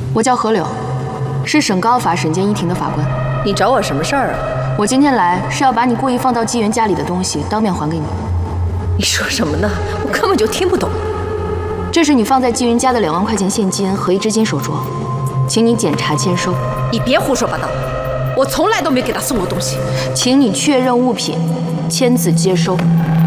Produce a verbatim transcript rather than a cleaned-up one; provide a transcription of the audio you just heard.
我叫何柳，是省高法省监一庭的法官。 你找我什么事儿啊？ 我今天来是要把你故意放到纪元家里的东西当面还给你。 你说什么呢？我根本就听不懂。 这是你放在纪元家的两万块钱现金和一只金手镯，请你检查签收。 你别胡说八道，我从来都没给他送过东西。 请你确认物品，签字接收。